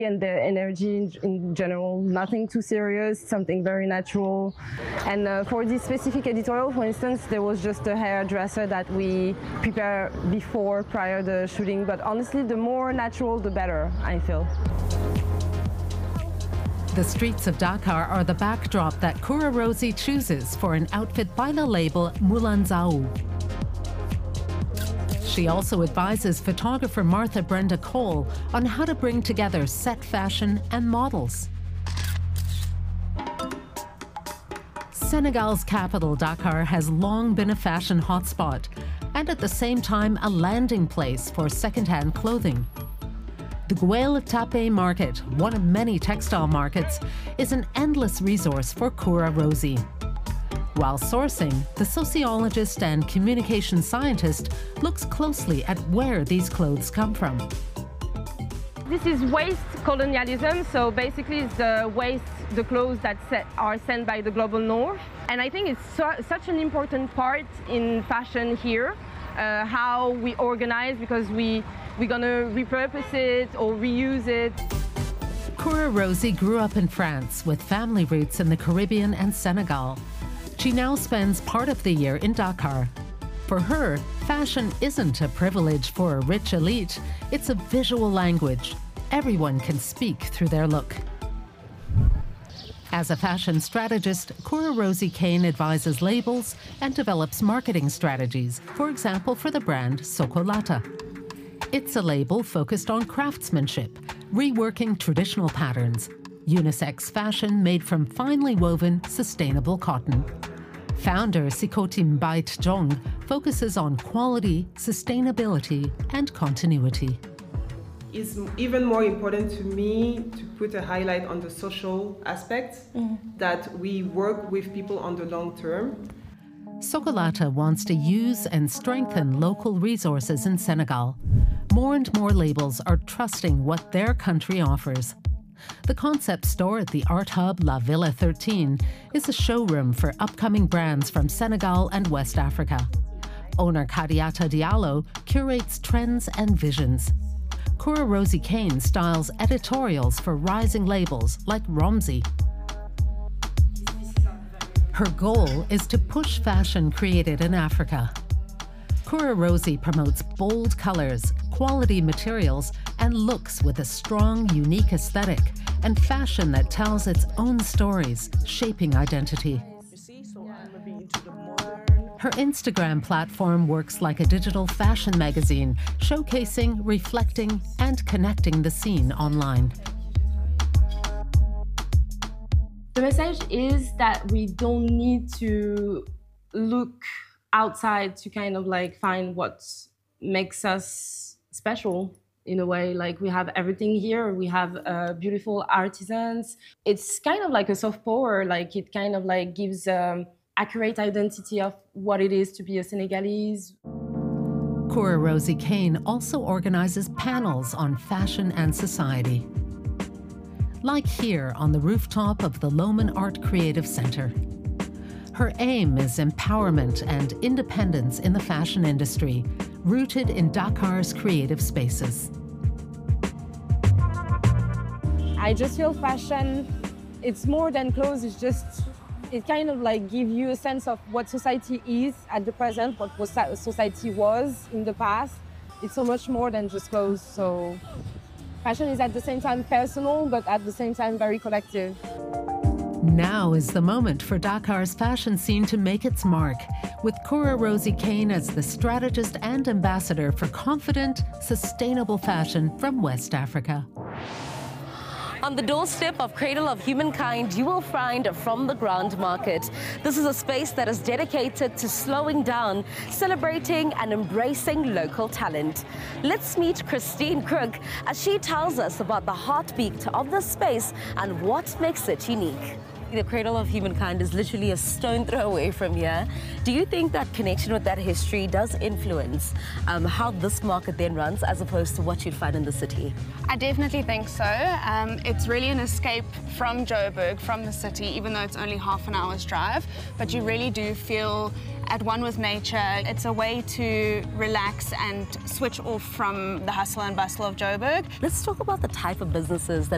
and the energy in general, nothing too serious, something very natural. And for this specific editorial, for instance, there was just a hairdresser that we prepare prior the shooting, but honestly, the more natural, the better, I feel. The streets of Dakar are the backdrop that Koura Rosie chooses for an outfit by the label Moulin Zaou. She also advises photographer Martha Brenda Cole on how to bring together set fashion and models. Senegal's capital, Dakar, has long been a fashion hotspot and at the same time a landing place for second-hand clothing. The Guel Tapé market, one of many textile markets, is an endless resource for Koura Rosie. While sourcing, the sociologist and communication scientist looks closely at where these clothes come from. This is waste colonialism, so basically it's the waste, the clothes that are sent by the global north. And I think it's such an important part in fashion here, how we organize, because we're gonna repurpose it or reuse it. Koura Rosie grew up in France with family roots in the Caribbean and Senegal. She now spends part of the year in Dakar. For her, fashion isn't a privilege for a rich elite, it's a visual language. Everyone can speak through their look. As a fashion strategist, Koura Rosie Kane advises labels and develops marketing strategies, for example, for the brand Sokolata. It's a label focused on craftsmanship, reworking traditional patterns, unisex fashion made from finely woven, sustainable cotton. Founder Sikoti Mbait Jong focuses on quality, sustainability, and continuity. It's even more important to me to put a highlight on the social aspects, that we work with people on the long term. Sokolata wants to use and strengthen local resources in Senegal. More and more labels are trusting what their country offers. The concept store at the art hub La Villa 13 is a showroom for upcoming brands from Senegal and West Africa. Owner Kadiata Diallo curates trends and visions. Koura Rosie Kane styles editorials for rising labels like Romsey. Her goal is to push fashion created in Africa. Koura Rosie promotes bold colors, quality materials, and looks with a strong, unique aesthetic and fashion that tells its own stories, shaping identity. Her Instagram platform works like a digital fashion magazine, showcasing, reflecting, and connecting the scene online. The message is that we don't need to look outside to kind of like find what makes us special in a way. Like we have everything here. We have beautiful artisans. It's kind of like a soft power. Like it kind of like gives accurate identity of what it is to be a Senegalese. Koura Rosie Kane also organizes panels on fashion and society. Like here on the rooftop of the Loman Art Creative Center. Her aim is empowerment and independence in the fashion industry, rooted in Dakar's creative spaces. I just feel fashion, it's more than clothes, it kind of like gives you a sense of what society is at the present, what society was in the past. It's so much more than just clothes. So fashion is at the same time personal, but at the same time very collective. Now is the moment for Dakar's fashion scene to make its mark, with Koura Rosie Kane as the strategist and ambassador for confident, sustainable fashion from West Africa. On the doorstep of Cradle of Humankind, you will find From the Ground Market. This is a space that is dedicated to slowing down, celebrating and embracing local talent. Let's meet Christine Crook as she tells us about the heartbeat of this space and what makes it unique. The Cradle of Humankind is literally a stone throw away from here. Do you think that connection with that history does influence how this market then runs as opposed to what you'd find in the city? I definitely think so. It's really an escape from Joburg, from the city, even though it's only half an hour's drive. But you really do feel at one with nature. It's a way to relax and switch off from the hustle and bustle of Joburg. Let's talk about the type of businesses that